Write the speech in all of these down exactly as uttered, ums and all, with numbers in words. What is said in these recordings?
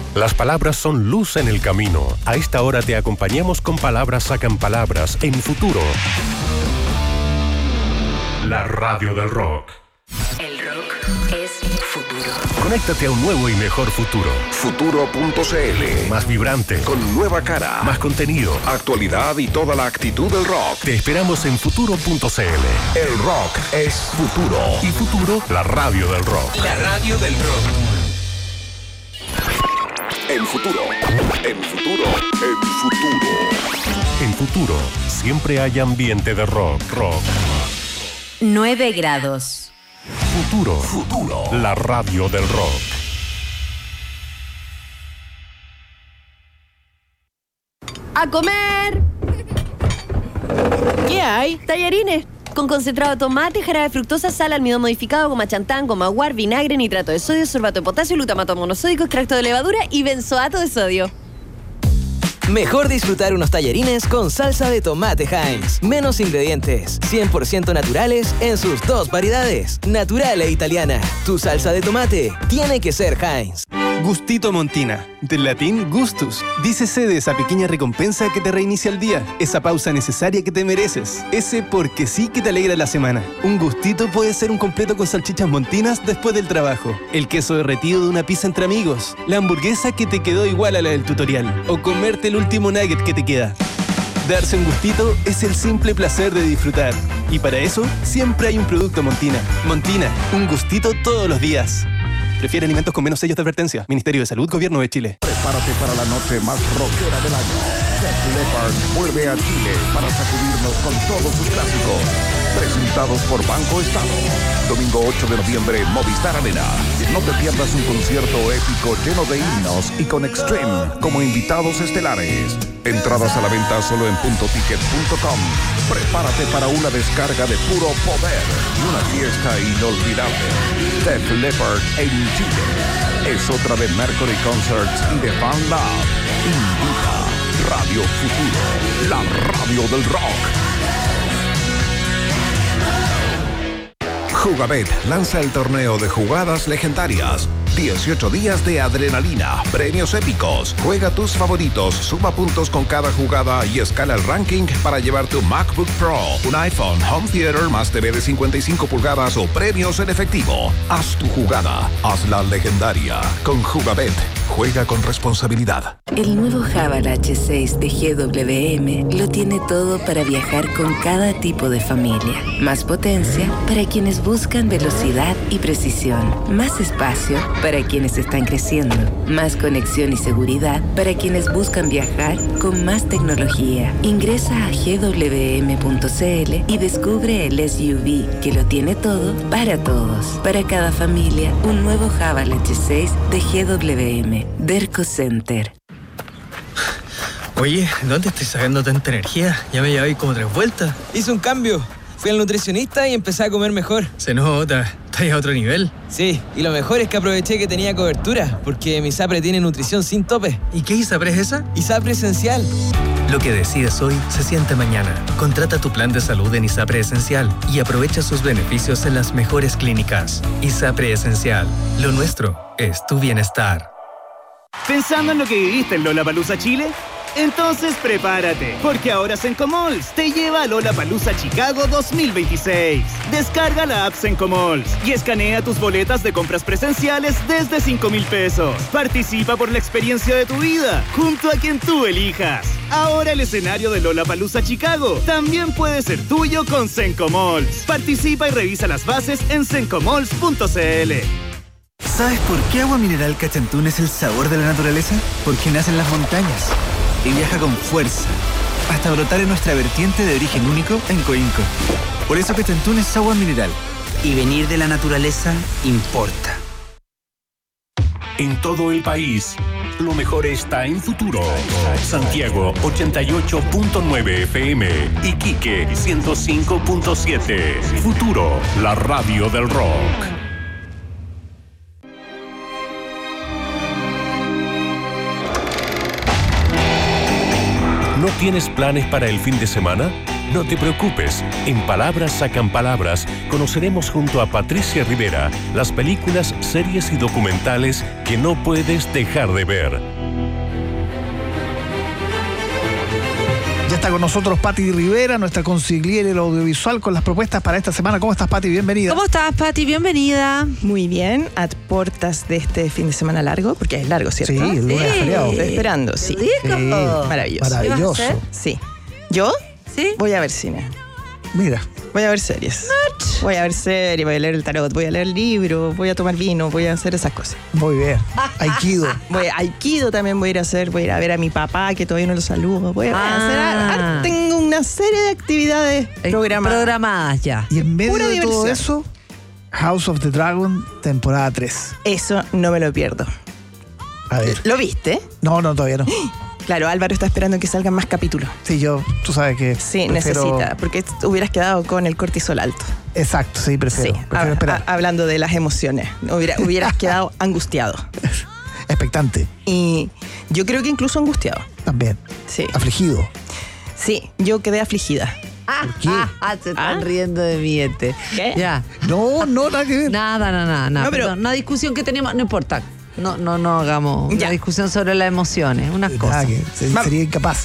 Las palabras son luz en el camino. A esta hora te acompañamos con Palabras Sacan Palabras en Futuro. La radio del rock. El rock es futuro. Conéctate a un nuevo y mejor futuro. Futuro punto c l. Más vibrante. Con nueva cara. Más contenido. Actualidad y toda la actitud del rock. Te esperamos en Futuro punto c l. El rock es futuro. Y Futuro, la radio del rock. La radio del rock. En Futuro. En Futuro. En Futuro. En Futuro, siempre hay ambiente de rock. Rock. nueve grados. Futuro. Futuro. La radio del rock. ¡A comer! ¿Qué hay? Tallarines. Con concentrado de tomate, jarabe de fructosa, sal, almidón modificado, goma chantán, goma guar, vinagre, nitrato de sodio, sorbato de potasio, glutamato monosódico, extracto de levadura y benzoato de sodio. Mejor disfrutar unos tallarines con salsa de tomate Heinz. Menos ingredientes, cien por ciento naturales en sus dos variedades, natural e italiana. Tu salsa de tomate tiene que ser Heinz. Gustito Montina, del latín gustus. Dícese de esa pequeña recompensa que te reinicia el día, esa pausa necesaria que te mereces, ese porque sí que te alegra la semana. Un gustito puede ser un completo con salchichas montinas después del trabajo, el queso derretido de una pizza entre amigos, la hamburguesa que te quedó igual a la del tutorial, o comerte el último nugget que te queda. Darse un gustito es el simple placer de disfrutar. Y para eso, siempre hay un producto Montina. Montina, un gustito todos los días. Prefiere alimentos con menos sellos de advertencia. Ministerio de Salud, Gobierno de Chile. Prepárate para la noche más rockera del año. Def Leppard vuelve a Chile para sacudirnos con todos sus clásicos. Presentados por Banco Estado. Domingo ocho de noviembre, Movistar Arena. No te pierdas un concierto épico lleno de himnos y con Extreme como invitados estelares. Entradas a la venta solo en punto ticket punto com. Prepárate para una descarga de puro poder y una fiesta inolvidable. Def Leppard en Chile. Es otra de Mercury Concerts y de Fan Lab. Invita Radio Futuro, la radio del rock. Jugabet lanza el torneo de jugadas legendarias. dieciocho días de adrenalina, premios épicos. Juega tus favoritos, suma puntos con cada jugada y escala el ranking para llevar tu MacBook Pro, un iPhone, Home Theater más T V de cincuenta y cinco pulgadas o premios en efectivo. Haz tu jugada, hazla legendaria. Con Jugabet, juega con responsabilidad. El nuevo Haval H seis de G W M lo tiene todo para viajar con cada tipo de familia. Más potencia para quienes buscan velocidad y precisión. Más espacio para quienes están creciendo. Más conexión y seguridad para quienes buscan viajar con más tecnología. Ingresa a g w m punto c l y descubre el S U V que lo tiene todo para todos. Para cada familia, un nuevo Haval H seis de G W M. Derco Center. Oye, ¿dónde estoy sacando tanta energía? Ya me llevé como tres vueltas. Hice un cambio. Fui al nutricionista y empecé a comer mejor. Se nota, estás a otro nivel. Sí, y lo mejor es que aproveché que tenía cobertura, porque mi ISAPRE tiene nutrición sin tope. ¿Y qué ISAPRE es esa? ISAPRE Esencial. Lo que decides hoy se siente mañana. Contrata tu plan de salud en ISAPRE Esencial y aprovecha sus beneficios en las mejores clínicas. ISAPRE Esencial. Lo nuestro es tu bienestar. ¿Pensando en lo que viviste en Lollapalooza Chile? Entonces prepárate, porque ahora Sencomalls te lleva a Lollapalooza Chicago dos mil veintiséis. Descarga la app Sencomalls y escanea tus boletas de compras presenciales desde cinco mil pesos. Participa por la experiencia de tu vida, junto a quien tú elijas. Ahora el escenario de Lollapalooza Chicago también puede ser tuyo con Sencomalls. Participa y revisa las bases en sencomalls punto c l. ¿Sabes por qué Agua Mineral Cachantún es el sabor de la naturaleza? Porque nace en las montañas y viaja con fuerza hasta brotar en nuestra vertiente de origen único en Coinco. Por eso Cachantún es agua mineral. Y venir de la naturaleza importa. En todo el país, lo mejor está en Futuro. Santiago ochenta y ocho punto nueve F M, Iquique ciento cinco punto siete. Futuro, la radio del rock. ¿No tienes planes para el fin de semana? No te preocupes, en Palabras Sacan Palabras conoceremos junto a Patricia Rivera las películas, series y documentales que no puedes dejar de ver. Ya está con nosotros Pati Rivera, nuestra consigliera del audiovisual, con las propuestas para esta semana. ¿Cómo estás, Pati? Bienvenida. ¿Cómo estás, Pati? Bienvenida. Muy bien, a puertas de este fin de semana largo, porque es largo, ¿cierto? Sí, el lunes sí. feriado. Estoy esperando, sí. Sí. Maravilloso. Maravilloso. ¿Qué vas a hacer? Sí. ¿Yo? Sí. Voy a ver cine. Mira. Voy a ver series. Voy a ver series, voy a leer el tarot, voy a leer libros, voy a tomar vino, voy a hacer esas cosas. Muy bien. Aikido. Voy a Aikido también voy a ir a hacer, voy a ir a ver a mi papá, que todavía no lo saludo. Voy a, Ah. hacer, ah, tengo una serie de actividades programadas. Programadas ya. Y en medio Pura de todo diversión. eso, House of the Dragon, temporada tres. Eso no me lo pierdo. A ver. ¿Lo viste? No, no, todavía no. Claro, Álvaro está esperando que salgan más capítulos. Sí, yo, tú sabes que Sí, prefiero- necesita, porque hubieras quedado con el cortisol alto. Exacto, sí, prefiero, Sí, prefiero hab- esperar. ha- hablando de las emociones. Hubiera- hubieras quedado angustiado. Expectante, Y yo creo que incluso angustiado. también. Sí. Afligido. Sí, yo quedé afligida. Ah, ¿Por qué? ah, ah, se están ¿Ah? riendo de mí este. ¿Qué? Ya. No, no, nada que ver. Nada, nada, nada. nada. No, pero- Perdón, una discusión que tenemos, no importa. No, no, no hagamos Ya. una discusión sobre las emociones, unas Nada cosas. que- se- Vamos. sería incapaz.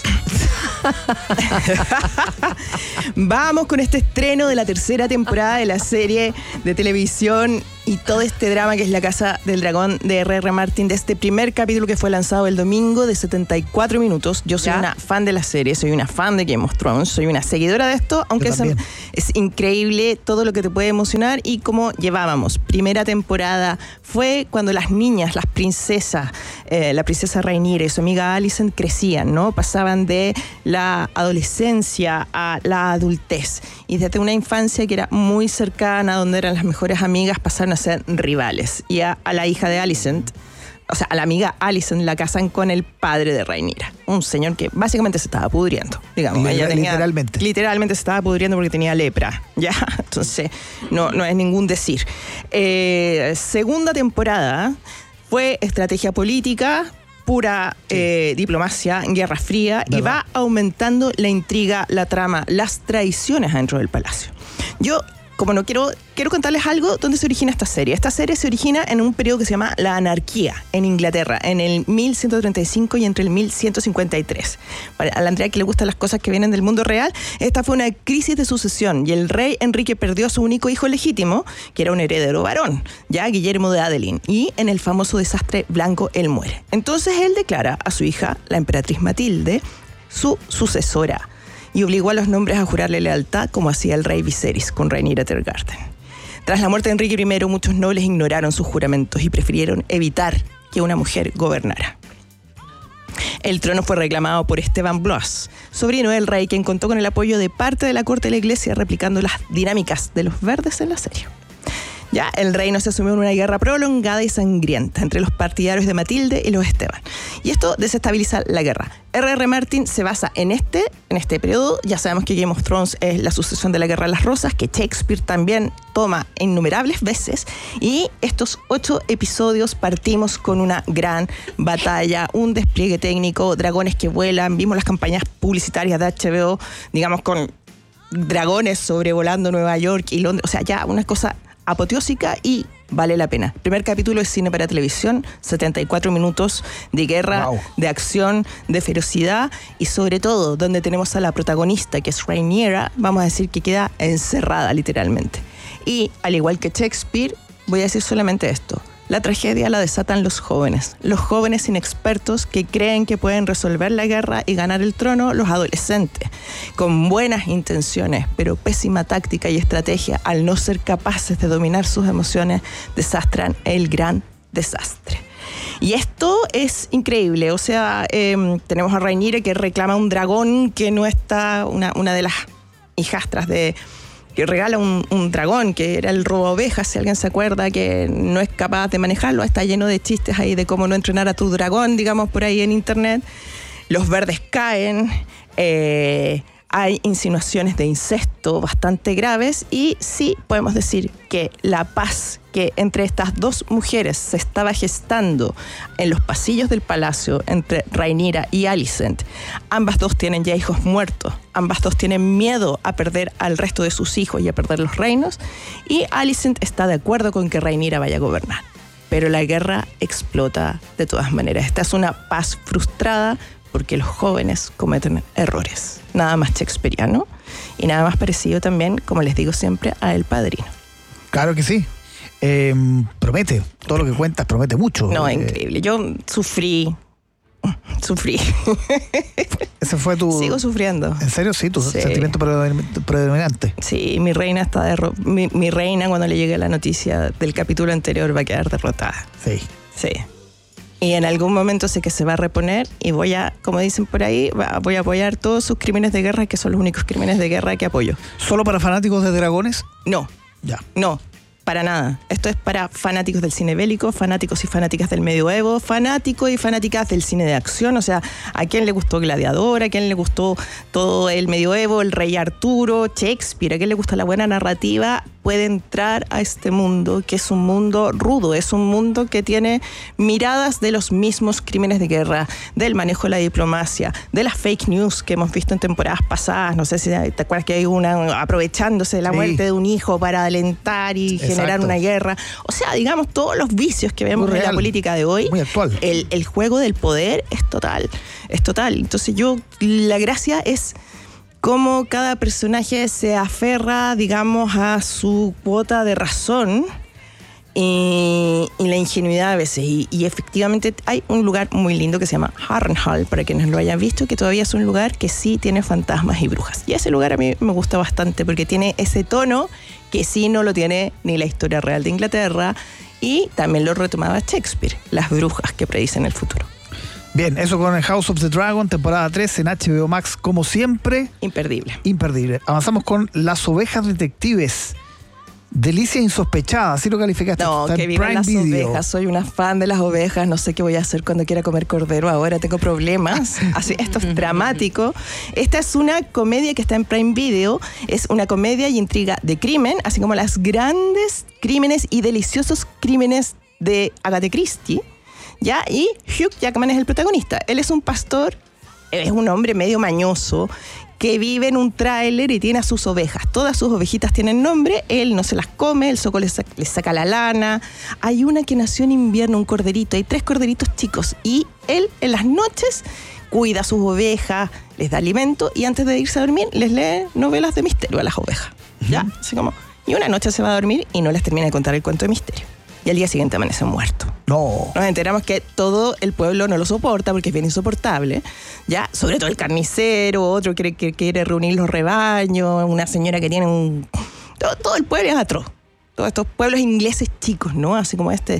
Vamos con este estreno de la tercera temporada de la serie de televisión y todo este drama que es La Casa del Dragón de erre erre Martin, de este primer capítulo que fue lanzado el domingo de setenta y cuatro minutos. Yo soy ¿Ya? una fan de la serie, soy una fan de Game of Thrones, soy una seguidora de esto, aunque Yo es, también. es increíble todo lo que te puede emocionar y cómo llevábamos. Primera temporada fue cuando las niñas, las princesas, eh, la princesa Rhaenyra y su amiga Alicent crecían, ¿no? Pasaban de la adolescencia a la adultez. Y desde una infancia que era muy cercana, donde eran las mejores amigas, pasaron a ser rivales. Y a, a la hija de Alicent, o sea, a la amiga Alicent, la casan con el padre de Rhaenyra, un señor que básicamente se estaba pudriendo, digamos. Literal- Ella tenía- literalmente. Literalmente se estaba pudriendo porque tenía lepra, ¿ya? Entonces, no, no es ningún decir. Eh, segunda temporada fue estrategia política, pura eh, diplomacia, guerra fría, y ¿Verdad? va aumentando la intriga, la trama, las traiciones dentro del palacio. Yo, como no quiero, quiero contarles algo donde se origina esta serie. Esta serie se origina en un periodo que se llama la anarquía en Inglaterra, en el mil ciento treinta y cinco y entre el mil ciento cincuenta y tres. Para a la Andrea, que le gustan las cosas que vienen del mundo real, esta fue una crisis de sucesión y el rey Enrique perdió a su único hijo legítimo, que era un heredero varón, ya Guillermo de Adeline, y en el famoso desastre blanco él muere. Entonces él declara a su hija, la emperatriz Matilde, su sucesora, y obligó a los nombres a jurarle lealtad como hacía el rey Viserys con Rhaenyra Targaryen. Tras la muerte de Enrique primero, muchos nobles ignoraron sus juramentos y prefirieron evitar que una mujer gobernara. El trono fue reclamado por Esteban Blois, sobrino del rey, quien contó con el apoyo de parte de la corte de la iglesia, replicando las dinámicas de los verdes en la serie. Ya, el reino se asumió en una guerra prolongada y sangrienta entre los partidarios de Matilde y los Esteban. Y esto desestabiliza la guerra. erre erre Martin se basa en este, en este periodo. Ya sabemos que Game of Thrones es la sucesión de la Guerra de las Rosas, que Shakespeare también toma innumerables veces. Y estos ocho episodios partimos con una gran batalla, un despliegue técnico, dragones que vuelan. Vimos las campañas publicitarias de hache be o, digamos, con dragones sobrevolando Nueva York y Londres. O sea, ya una cosa apoteósica y vale la pena. Primer capítulo es cine para televisión, setenta y cuatro minutos de guerra, Wow. de acción, de ferocidad y sobre todo donde tenemos a la protagonista, que es Rhaenyra, vamos a decir que queda encerrada literalmente. Y al igual que Shakespeare, voy a decir solamente esto: la tragedia la desatan los jóvenes, los jóvenes inexpertos que creen que pueden resolver la guerra y ganar el trono, los adolescentes, con buenas intenciones, pero pésima táctica y estrategia, al no ser capaces de dominar sus emociones, desastran el gran desastre. Y esto es increíble, o sea, eh, tenemos a Rhaenyra que reclama un dragón que no está, una, una de las hijastras de... que regala un, un dragón, que era el robo ovejas, si alguien se acuerda, que no es capaz de manejarlo. Está lleno de chistes ahí de cómo no entrenar a tu dragón, digamos, por ahí en internet. Los verdes caen, eh, hay insinuaciones de incesto bastante graves y sí podemos decir que la paz que entre estas dos mujeres se estaba gestando en los pasillos del palacio entre Rhaenyra y Alicent, ambas dos tienen ya hijos muertos, ambas dos tienen miedo a perder al resto de sus hijos y a perder los reinos, y Alicent está de acuerdo con que Rhaenyra vaya a gobernar. Pero la guerra explota de todas maneras. Esta es una paz frustrada porque los jóvenes cometen errores. Nada más shakespeariano y nada más parecido también, como les digo siempre, a El Padrino. Claro que sí. Eh, promete, todo lo que cuentas promete mucho. No, eh, increíble. Yo sufrí, sufrí. Ese fue tu... Sigo sufriendo. ¿En serio? Sí, tu sí. sentimiento predominante. Sí, mi reina está derro- mi, mi reina cuando le llegue la noticia del capítulo anterior va a quedar derrotada. Sí. Sí. Y en algún momento sé que se va a reponer y voy a, como dicen por ahí, va, voy a apoyar todos sus crímenes de guerra, que son los únicos crímenes de guerra que apoyo. ¿Solo para fanáticos de dragones? No. Ya. No. Para nada. Esto es para fanáticos del cine bélico, fanáticos y fanáticas del medioevo, fanáticos y fanáticas del cine de acción. O sea, a quién le gustó Gladiador, a quién le gustó todo el medioevo, el Rey Arturo, Shakespeare, a quién le gusta la buena narrativa, puede entrar a este mundo, que es un mundo rudo, es un mundo que tiene miradas de los mismos crímenes de guerra, del manejo de la diplomacia, de las fake news que hemos visto en temporadas pasadas. No sé si te acuerdas que hay una aprovechándose de la Sí. muerte de un hijo para alentar y Exacto. generar una guerra. O sea, digamos, todos los vicios que vemos Muy en la real. política de hoy, Muy actual. el, el juego del poder es total, es total. Entonces yo, la gracia es cómo cada personaje se aferra, digamos, a su cuota de razón y, y la ingenuidad a veces. Y, y efectivamente hay un lugar muy lindo que se llama Harrenhal, para quienes lo hayan visto, que todavía es un lugar que sí tiene fantasmas y brujas. Y ese lugar a mí me gusta bastante porque tiene ese tono que sí no lo tiene ni la historia real de Inglaterra, y también lo retomaba Shakespeare, las brujas que predicen el futuro. Bien, eso con el House of the Dragon, temporada tres en H B O Max, como siempre. Imperdible. Imperdible. Avanzamos con Las Ovejas Detectives. Delicia insospechada, así lo calificaste. No, Está que en vivan Prime las Video. ovejas. Soy una fan de las ovejas. No sé qué voy a hacer cuando quiera comer cordero. Ahora tengo problemas. Así, esto es dramático. Esta es una comedia que está en Prime Video. Es una comedia y intriga de crimen, así como las grandes crímenes y deliciosos crímenes de Agatha Christie. ¿Ya? Y Hugh Jackman es el protagonista. Él es un pastor, es un hombre medio mañoso que vive en un tráiler y tiene a sus ovejas. Todas sus ovejitas tienen nombre, él no se las come, el soco le saca, le saca la lana. Hay una que nació en invierno, un corderito, hay tres corderitos chicos, y él en las noches cuida a sus ovejas, les da alimento y antes de irse a dormir les lee novelas de misterio a las ovejas. ¿Ya? Así como, y una noche se va a dormir y no les termina de contar el cuento de misterio. Y al día siguiente amanece muerto. No. Nos enteramos que todo el pueblo no lo soporta porque es bien insoportable, ya, sobre todo el carnicero, otro que, que quiere reunir los rebaños, una señora que tiene un... Todo, todo el pueblo es atroz. Todos estos pueblos ingleses chicos, ¿no? Así como este.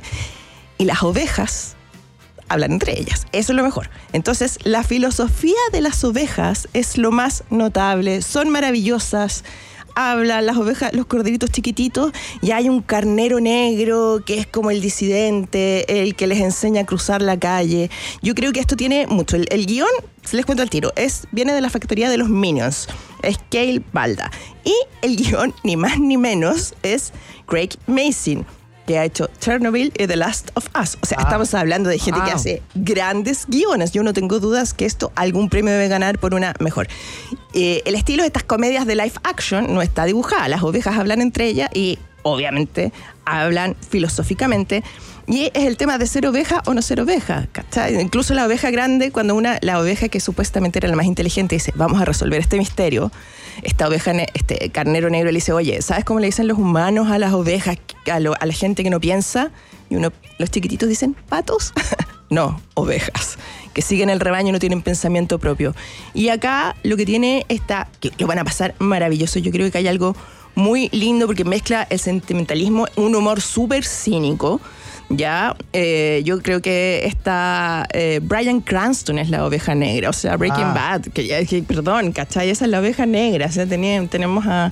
Y las ovejas hablan entre ellas. Eso es lo mejor. Entonces, la filosofía de las ovejas es lo más notable. Son maravillosas. Hablan las ovejas, los corderitos chiquititos, y hay un carnero negro que es como el disidente, el que les enseña a cruzar la calle. Yo creo que esto tiene mucho. El, el guión, se les cuento al tiro, es, viene de la factoría de los Minions, es Cale Balda. Y el guión, ni más ni menos, es Craig Mazin, que ha hecho Chernobyl y The Last of Us. O sea, ah. estamos hablando de gente ah. que hace grandes guiones. Yo no tengo dudas que esto algún premio debe ganar por una mejor. Eh, el estilo de estas comedias de live action no está dibujada. Las ovejas hablan entre ellas y, obviamente, hablan filosóficamente. Y es el tema de ser oveja o no ser oveja, ¿cachai? Incluso la oveja grande, cuando una, la oveja que supuestamente era la más inteligente dice, vamos a resolver este misterio, esta oveja, este carnero negro le dice, oye, ¿sabes cómo le dicen los humanos a las ovejas, a, lo, a la gente que no piensa? Y uno, los chiquititos dicen, ¿patos? No, ovejas, que siguen el rebaño y no tienen pensamiento propio. Y acá lo que tiene está, que lo van a pasar maravilloso. Yo creo que hay algo muy lindo porque mezcla el sentimentalismo, un humor súper cínico. Ya, eh, yo creo que está eh, Bryan Cranston es la oveja negra, o sea, Breaking ah. Bad, que ya que, perdón, ¿cachai? Esa es la oveja negra, o sea, tenía, tenemos a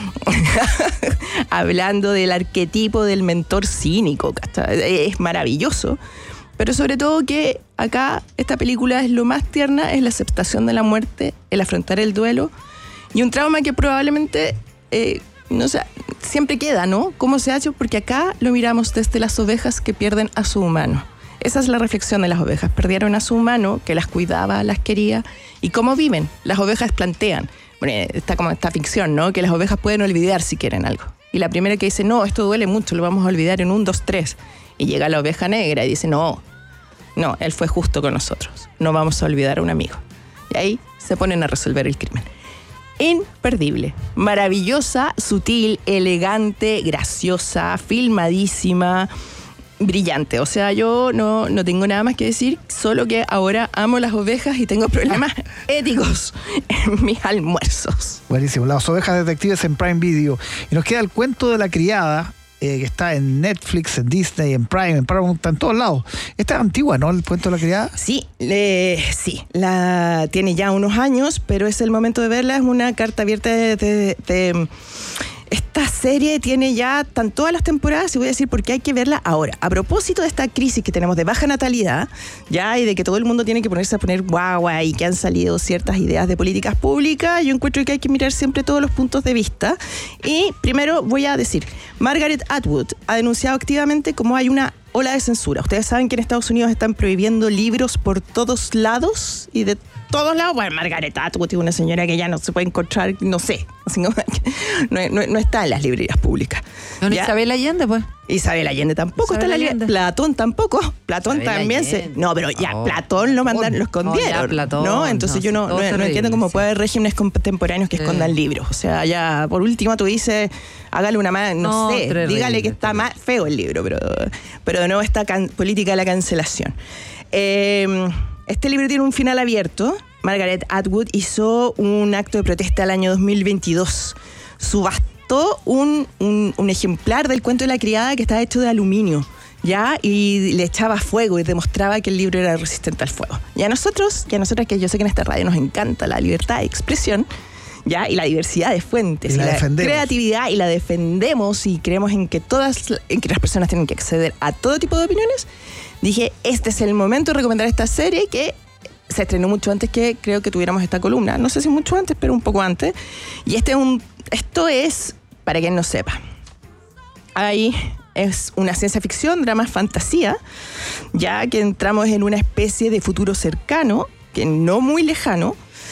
hablando del arquetipo del mentor cínico, ¿cachai? Es maravilloso, pero sobre todo que acá esta película es lo más tierna, es la aceptación de la muerte, el afrontar el duelo Y un trauma que probablemente, eh, no sé, siempre queda, ¿no? ¿Cómo se ha hecho? Porque acá lo miramos desde las ovejas que pierden a su humano. Esa es la reflexión de las ovejas. Perdieron a su humano, que las cuidaba, las quería. ¿Y cómo viven? Las ovejas plantean. Bueno, está como esta ficción, ¿no? Que las ovejas pueden olvidar si quieren algo. Y la primera que dice, no, esto duele mucho, lo vamos a olvidar en un, dos, tres. Y llega la oveja negra y dice, no, no, él fue justo con nosotros. No vamos a olvidar a un amigo. Y ahí se ponen a resolver el crimen. Imperdible, maravillosa, sutil, elegante, graciosa, filmadísima, brillante. O sea, yo no, no tengo nada más que decir, solo que ahora amo las ovejas y tengo problemas éticos en mis almuerzos. Buenísimo, Las Ovejas Detectives en Prime Video. Y nos queda El Cuento de la Criada, eh, que está en Netflix, en Disney, en Prime, en Paramount, está en todos lados. Esta es antigua, ¿no? El Cuento de la Criada. Sí, le, sí, la tiene ya unos años, pero es el momento de verla. Es una carta abierta de... de, de Esta serie tiene ya tan todas las temporadas y voy a decir por qué hay que verla ahora. A propósito de esta crisis que tenemos de baja natalidad, ya, y de que todo el mundo tiene que ponerse a poner guagua y que han salido ciertas ideas de políticas públicas, yo encuentro que hay que mirar siempre todos los puntos de vista. Y primero voy a decir, Margaret Atwood ha denunciado activamente cómo hay una ola de censura. Ustedes saben que en Estados Unidos están prohibiendo libros por todos lados y de todos lados. Bueno, Margaret Atwood es una señora que ya no se puede encontrar, no sé, así no, no, no, no está en las librerías públicas. ¿No Isabel Allende, pues? Isabel Allende tampoco Isabel está en la Allende. librería. Platón tampoco. Platón Isabel también Allende. se... No, pero ya, Oh, Platón lo mandaron, lo escondieron. Oh, ya, Platón, ¿no? Entonces no, yo no, sí, todo no, no terrible, entiendo cómo sí. puede haber regímenes contemporáneos que Sí. escondan libros. O sea, ya, por último tú dices, hágale una mano, no, No, sé, terrible, dígale que está más feo el libro, pero, pero de nuevo esta can- política de la cancelación. Eh, este libro tiene un final abierto. Margaret Atwood hizo un acto de protesta el año dos mil veintidós. Subastó un, un, un ejemplar del Cuento de la Criada que estaba hecho de aluminio, ¿ya? Y le echaba fuego y demostraba que el libro era resistente al fuego. Y a nosotros, y a nosotras, que yo sé que en esta radio nos encanta la libertad de expresión, ¿ya? Y la diversidad de fuentes, Y la la defendemos. creatividad, y la defendemos, y creemos en que todas, en que las personas tienen que acceder a todo tipo de opiniones. Dije, este es el momento de recomendar esta serie que se estrenó mucho antes que creo que tuviéramos esta columna. No sé si mucho antes, pero un poco antes. Y este es un, esto es, para quien no sepa, ahí es una ciencia ficción, drama, fantasía, ya que entramos en una especie de futuro cercano, que no muy lejano,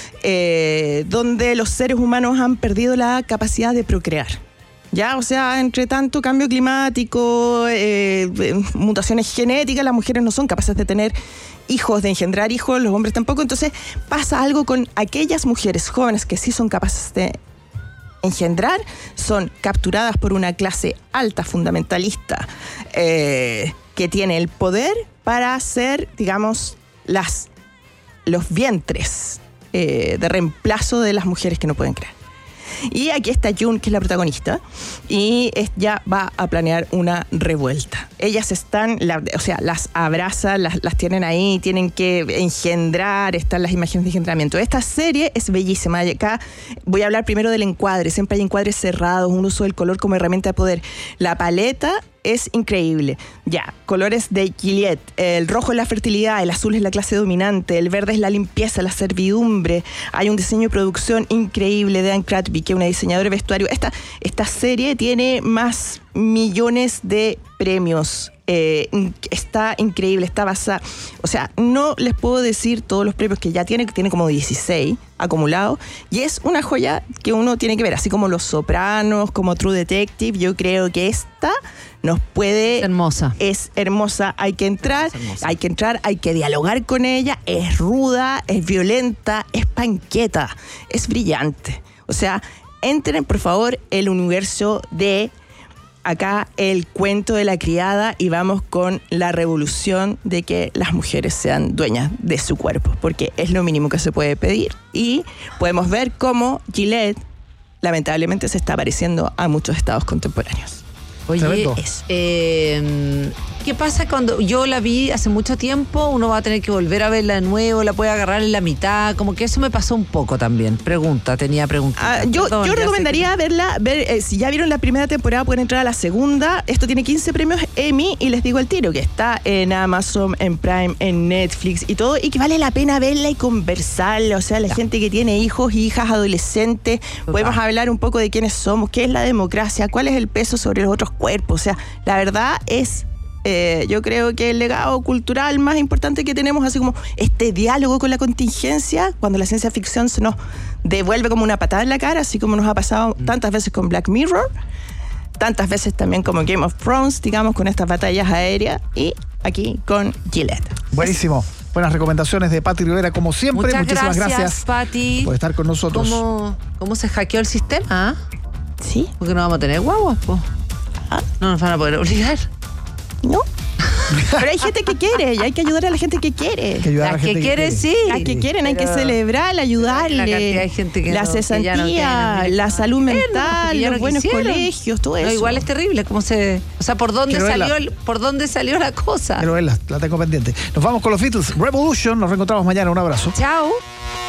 eh, donde los seres humanos han perdido la capacidad de procrear. Ya, o sea, entre tanto cambio climático, eh, mutaciones genéticas, las mujeres no son capaces de tener hijos, de engendrar hijos, los hombres tampoco. Entonces pasa algo con aquellas mujeres jóvenes que sí son capaces de engendrar, son capturadas por una clase alta, fundamentalista, eh, que tiene el poder para hacer, digamos, las, los vientres eh, de reemplazo de las mujeres que no pueden crear. Y aquí está June, que es la protagonista, y ella va a planear una revuelta. Ellas están, la, o sea, las abrazan, las, las tienen ahí, tienen que engendrar, están las imágenes de engendramiento. Esta serie es bellísima. Y acá voy a hablar primero del encuadre. Siempre hay encuadres cerrados, un uso del color como herramienta de poder. La paleta es increíble. Ya, colores de Gilead. El rojo es la fertilidad, el azul es la clase dominante, el verde es la limpieza, la servidumbre. Hay un diseño y producción increíble de Anne Cratby, que es una diseñadora de vestuario. Esta, esta serie tiene más millones de premios. Eh, está increíble, está basada. O sea, no les puedo decir todos los premios que ya tiene, que tiene como dieciséis acumulados. Y es una joya que uno tiene que ver, así como Los Sopranos, como True Detective. Yo creo que esta nos puede... Es hermosa. Es hermosa, hay que entrar, hay que entrar, hay que dialogar con ella. Es ruda, es violenta, es panqueta, es brillante. O sea, entren por favor el universo de... Acá el Cuento de la Criada, y vamos con la revolución de que las mujeres sean dueñas de su cuerpo, porque es lo mínimo que se puede pedir. Y podemos ver cómo Gillette lamentablemente se está pareciendo a muchos estados contemporáneos. Oye, eh, ¿qué pasa cuando yo la vi hace mucho tiempo? Uno va a tener que volver a verla de nuevo, la puede agarrar en la mitad, como que eso me pasó un poco también. Pregunta, tenía preguntas. Ah, yo, Perdón, yo ya recomendaría sé que... verla, ver, eh, si ya vieron la primera temporada pueden entrar a la segunda. Esto tiene quince premios Emmy y les digo al tiro que está en Amazon, en Prime, en Netflix y todo, y que vale la pena verla y conversarla. O sea, la ya. gente que tiene hijos y hijas adolescentes, Total. podemos hablar un poco de quiénes somos, qué es la democracia, cuál es el peso sobre los otros cuerpos. O sea, la verdad es... Eh, yo creo que el legado cultural más importante que tenemos, así como este diálogo con la contingencia, cuando la ciencia ficción se nos devuelve como una patada en la cara, así como nos ha pasado mm. tantas veces con Black Mirror, tantas veces también como Game of Thrones, digamos, con estas batallas aéreas, y aquí con Gillette. Buenísimo. Buenas recomendaciones de Pati Rivera, como siempre. Muchas Muchísimas gracias, gracias, Pati, por estar con nosotros. ¿Cómo, cómo se hackeó el sistema? Sí. Porque no vamos a tener guaguas, po. Ah, no nos van a poder obligar. No. Pero hay gente que quiere y hay que ayudar a la gente que quiere. Que las a la que, gente quiere, que quiere, sí. Las que quieren, hay que celebrar, ayudarle. La cantidad de gente que la no, cesantía, que ya no la salud mental, no, los no buenos quisieron. colegios, todo eso. No, igual es terrible. ¿Cómo se, o sea, ¿por dónde salió el, por dónde salió la cosa? Quiero verla, la tengo pendiente. Nos vamos con los Beatles. Revolution. Nos reencontramos mañana. Un abrazo. Chao.